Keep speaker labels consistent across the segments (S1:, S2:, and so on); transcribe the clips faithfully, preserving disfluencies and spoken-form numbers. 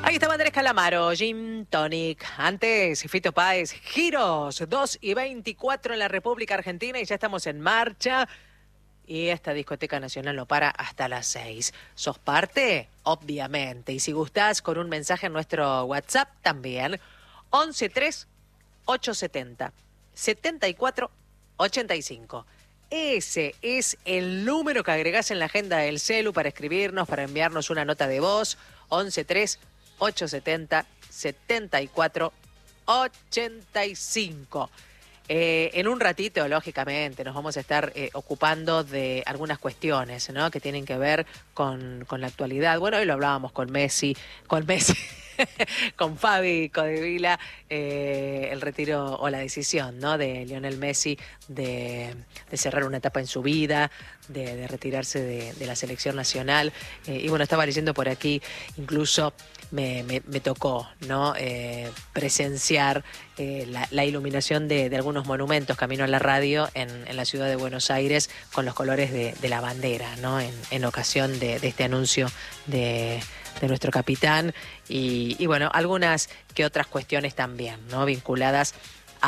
S1: Ahí estaba Andrés Calamaro, Gin Tonic. Antes, Fito Páez, Giros, dos y veinticuatro en la República Argentina y ya estamos en marcha. Y esta discoteca nacional no para hasta las seis. ¿Sos parte? Obviamente. Y si gustás, con un mensaje en nuestro WhatsApp también. once tres ochocientos setenta setenta y cuatro ochenta y cinco. Ese es el número que agregás en la agenda del celu para escribirnos, para enviarnos una nota de voz. once tres ochocientos setenta setenta y cuatro ochenta y cinco. Eh, en un ratito, lógicamente, nos vamos a estar eh, ocupando de algunas cuestiones, ¿no?, que tienen que ver con, con la actualidad. Bueno, hoy lo hablábamos con Messi, con Messi, con Fabi Codevila, eh, el retiro o la decisión, ¿no?, de Lionel Messi de, de cerrar una etapa en su vida, de, de retirarse de, de la selección nacional. Eh, y bueno, estaba leyendo por aquí, incluso me, me, me tocó, ¿no?, eh, presenciar eh, la, la iluminación de, de algunos monumentos camino a la radio en, en la ciudad de Buenos Aires con los colores de, de la bandera, ¿no?, en, en ocasión de, de este anuncio de, de nuestro capitán y, y bueno, algunas que otras cuestiones también, ¿no?, vinculadas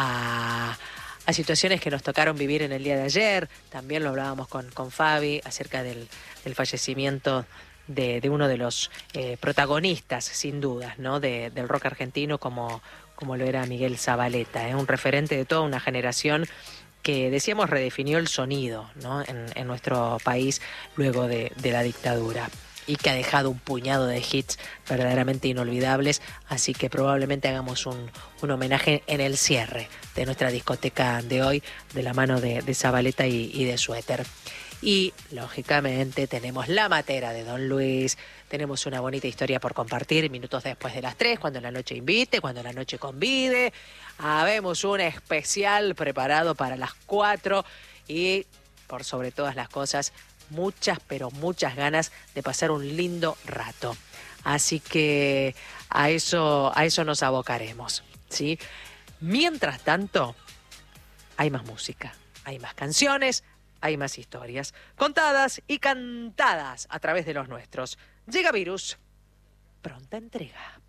S1: a, a situaciones que nos tocaron vivir en el día de ayer. También lo hablábamos con, con Fabi acerca del, del fallecimiento de, de uno de los eh, protagonistas, sin dudas, ¿no?, de, del rock argentino como, como lo era Miguel Zavaleta, ¿eh? Un referente de toda una generación que, decíamos, redefinió el sonido, ¿no?, en, en nuestro país luego de, de la dictadura, y que ha dejado un puñado de hits verdaderamente inolvidables, así que probablemente hagamos un, un homenaje en el cierre de nuestra discoteca de hoy, de la mano de, de Zavaleta y, y de Suéter. Y, lógicamente, tenemos la matera de Don Luis, tenemos una bonita historia por compartir minutos después de las tres, cuando la noche invite, cuando la noche convide. Habemos un especial preparado para las cuatro y, por sobre todas las cosas, muchas, pero muchas ganas de pasar un lindo rato. Así que a eso, a eso nos abocaremos, ¿sí? Mientras tanto, hay más música, hay más canciones, hay más historias, contadas y cantadas a través de los nuestros. Llega Virus, pronta entrega.